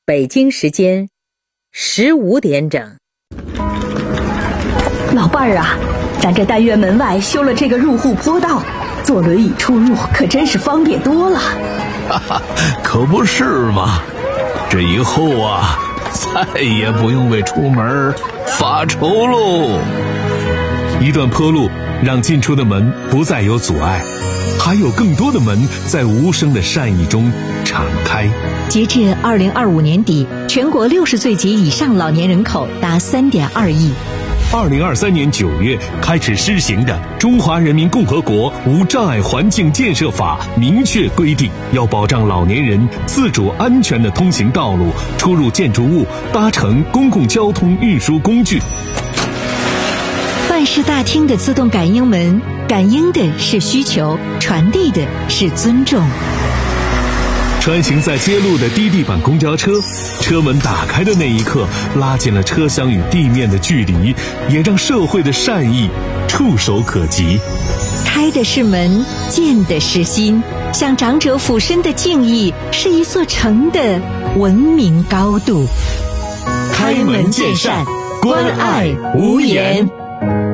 北京时间15点整。 老伴儿啊，咱这单元门外修了这个入户坡道，坐轮椅出入可真是方便多了。 哈哈，可不是嘛，这以后啊，再也不用为出门发愁喽。 一段坡路让进出的门不再有阻碍，还有更多的门在无声的善意中敞开。 截至2025年底，全国60岁及以上老年人口达3.2亿。 2023年9月开始施行的《中华人民共和国无障碍环境建设法》明确规定，要保障老年人自主安全的通行道路、出入建筑物、搭乘公共交通运输工具。 办事大厅的自动感应门，感应的是需求，传递的是尊重。 穿行在街路的低地板公交车，车门打开的那一刻，拉近了车厢与地面的距离，也让社会的善意触手可及。 开的是门，见的是心，向长者俯身的敬意，是一座城的文明高度。 开门见山，关爱无言。